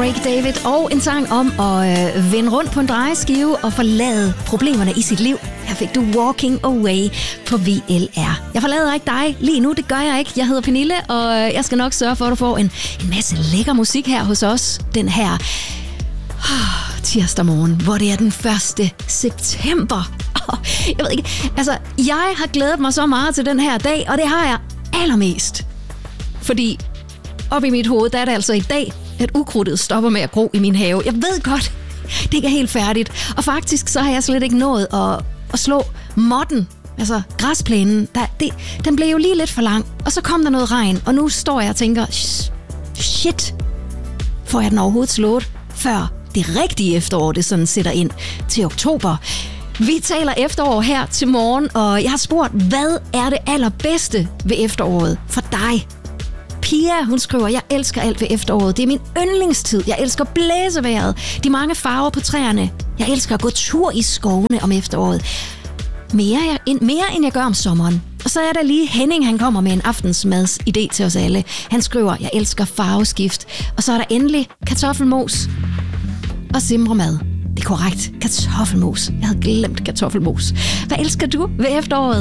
Drake David, og en sang om at vende rundt på en drejeskive og forlade problemerne i sit liv. Her fik du Walking Away på VLR. Jeg forlader ikke dig lige nu, det gør jeg ikke. Jeg hedder Pernille, og jeg skal nok sørge for, at du får en masse lækker musik her hos os. Den her tirsdag morgen, hvor det er den 1. september. Jeg ved ikke, altså jeg har glædet mig så meget til den her dag, og det har jeg allermest. Fordi op i mit hoved, der er det altså i dag, at ukrudtet stopper med at gro i min have. Jeg ved godt, det ikke er helt færdigt. Og faktisk så har jeg slet ikke nået at slå modden, altså græsplænen. Den blev jo lige lidt for lang, og så kom der noget regn, og nu står jeg og tænker, shit, får jeg den overhovedet slået, før det rigtige efterår, det sådan sætter ind til oktober. Vi taler efterår her til morgen, og jeg har spurgt, hvad er det allerbedste ved efteråret for dig? Pia, hun skriver, jeg elsker alt ved efteråret. Det er min yndlingstid. Jeg elsker blæsevejret, de mange farver på træerne. Jeg elsker at gå tur i skovene om efteråret. Mere end jeg gør om sommeren. Og så er der lige Henning, han kommer med en aftensmads idé til os alle. Han skriver, jeg elsker farveskift. Og så er der endelig kartoffelmos og simremad. Det er korrekt. Kartoffelmos. Jeg havde glemt kartoffelmos. Hvad elsker du ved efteråret?